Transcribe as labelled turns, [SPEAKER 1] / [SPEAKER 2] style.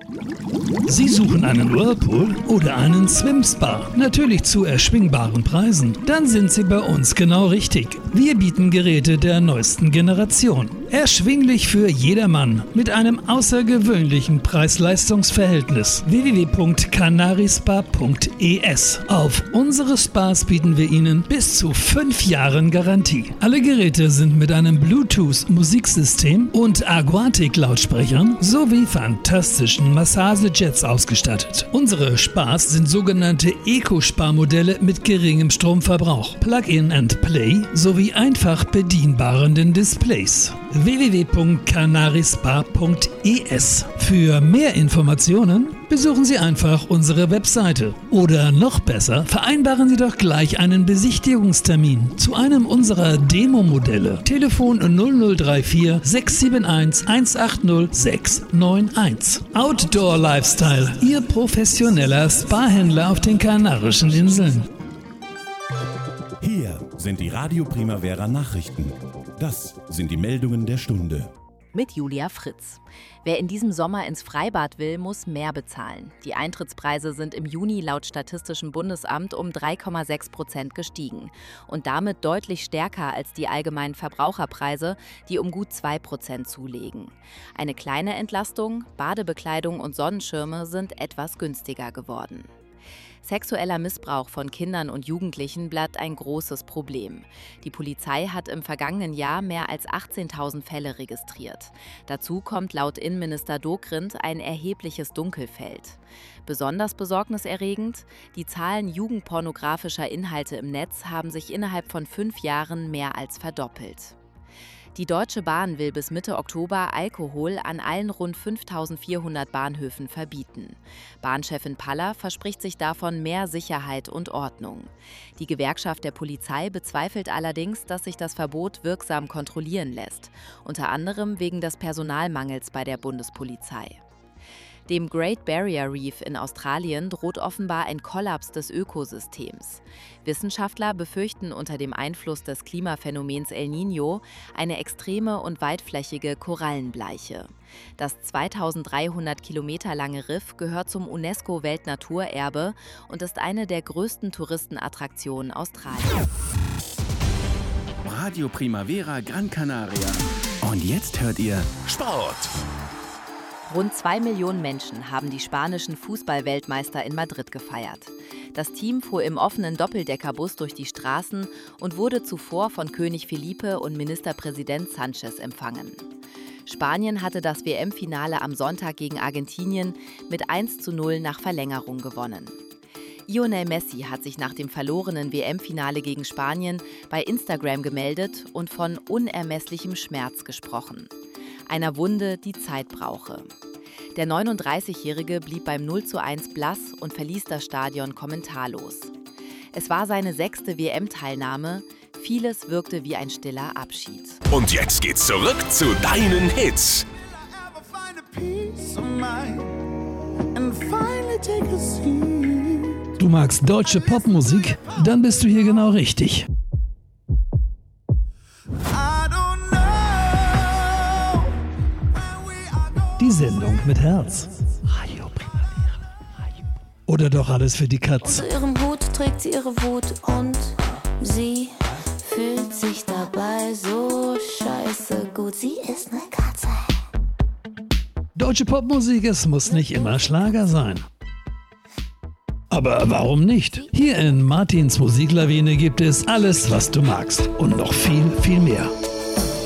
[SPEAKER 1] Sie suchen einen Whirlpool oder einen Swim-Spa, natürlich zu erschwingbaren Preisen? Dann sind Sie bei uns genau richtig. Wir bieten Geräte der neuesten Generation. Erschwinglich für jedermann mit einem außergewöhnlichen Preis-Leistungs-Verhältnis. www.canarispa.es. Auf unsere Spas bieten wir Ihnen bis zu 5 Jahren Garantie. Alle Geräte sind mit einem Bluetooth-Musiksystem und Aquatic-Lautsprechern sowie fantastischen Massagejets ausgestattet. Unsere Spas sind sogenannte Eco-Spa-Modelle mit geringem Stromverbrauch, Plug-in and Play sowie einfach bedienbaren Displays. www.canarispa.es. Für mehr Informationen besuchen Sie einfach unsere Webseite. Oder noch besser, vereinbaren Sie doch gleich einen Besichtigungstermin zu einem unserer Demo-Modelle. Telefon 0034 671 180 691. Outdoor Lifestyle, Ihr professioneller Spa-Händler auf den Kanarischen Inseln.
[SPEAKER 2] Hier sind die Radio Primavera Nachrichten. Das sind die Meldungen der Stunde.
[SPEAKER 3] Mit Julia Fritz. Wer in diesem Sommer ins Freibad will, muss mehr bezahlen. Die Eintrittspreise sind im Juni laut Statistischem Bundesamt um 3,6% gestiegen und damit deutlich stärker als die allgemeinen Verbraucherpreise, die um gut 2% zulegen. Eine kleine Entlastung, Badebekleidung und Sonnenschirme sind etwas günstiger geworden. Sexueller Missbrauch von Kindern und Jugendlichen bleibt ein großes Problem. Die Polizei hat im vergangenen Jahr mehr als 18.000 Fälle registriert. Dazu kommt laut Innenminister Dobrindt ein erhebliches Dunkelfeld. Besonders besorgniserregend: Die Zahlen jugendpornografischer Inhalte im Netz haben sich innerhalb von 5 Jahren mehr als verdoppelt. Die Deutsche Bahn will bis Mitte Oktober Alkohol an allen rund 5.400 Bahnhöfen verbieten. Bahnchefin Paller verspricht sich davon mehr Sicherheit und Ordnung. Die Gewerkschaft der Polizei bezweifelt allerdings, dass sich das Verbot wirksam kontrollieren lässt, unter anderem wegen des Personalmangels bei der Bundespolizei. Dem Great Barrier Reef in Australien droht offenbar ein Kollaps des Ökosystems. Wissenschaftler befürchten unter dem Einfluss des Klimaphänomens El Niño eine extreme und weitflächige Korallenbleiche. Das 2300 Kilometer lange Riff gehört zum UNESCO-Weltnaturerbe und ist eine der größten Touristenattraktionen Australiens.
[SPEAKER 4] Radio Primavera Gran Canaria. Und jetzt hört ihr Sport.
[SPEAKER 3] Rund 2 Millionen Menschen haben die spanischen Fußball-Weltmeister in Madrid gefeiert. Das Team fuhr im offenen Doppeldeckerbus durch die Straßen und wurde zuvor von König Felipe und Ministerpräsident Sánchez empfangen. Spanien hatte das WM-Finale am Sonntag gegen Argentinien mit 1:0 nach Verlängerung gewonnen. Lionel Messi hat sich nach dem verlorenen WM-Finale gegen Spanien bei Instagram gemeldet und von unermesslichem Schmerz gesprochen. Einer Wunde, die Zeit brauche. Der 39-Jährige blieb beim 0:1 blass und verließ das Stadion kommentarlos. Es war seine 6. WM-Teilnahme. Vieles wirkte wie ein stiller Abschied.
[SPEAKER 5] Und jetzt geht's zurück zu deinen Hits.
[SPEAKER 1] Du magst deutsche Popmusik? Dann bist du hier genau richtig. Die Sendung mit Herz. Radio Primavera. Oder doch alles für die Katz.
[SPEAKER 6] Unter ihrem Hut trägt sie ihre Wut und sie fühlt sich dabei so scheiße gut. Sie ist eine Katze.
[SPEAKER 1] Deutsche Popmusik, es muss nicht immer Schlager sein. Aber warum nicht? Hier in Martins Musiklawine gibt es alles, was du magst. Und noch viel, viel mehr.